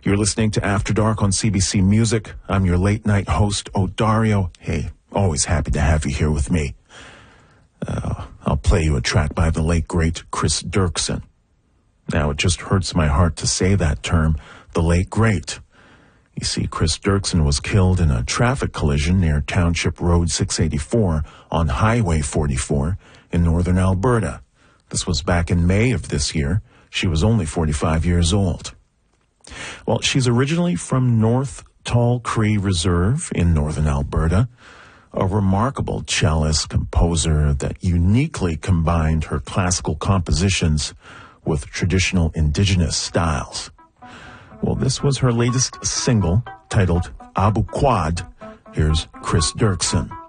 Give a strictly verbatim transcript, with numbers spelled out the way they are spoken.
You're listening to After Dark on C B C Music. I'm your late night host, Odario. Hey, always happy to have you here with me. Uh, I'll play you a track by the late, great Chris Dirksen. Now, it just hurts my heart to say that term, the late, great. You see, Chris Dirksen was killed in a traffic collision near Township Road six eighty-four on Highway forty-four in northern Alberta. This was back in May of this year. She was only forty-five years old. Well, she's originally from North Tall Cree Reserve in northern Alberta, a remarkable cellist composer that uniquely combined her classical compositions with traditional indigenous styles. Well, this was her latest single, titled Abu Quad. Here's Chris Dirksen.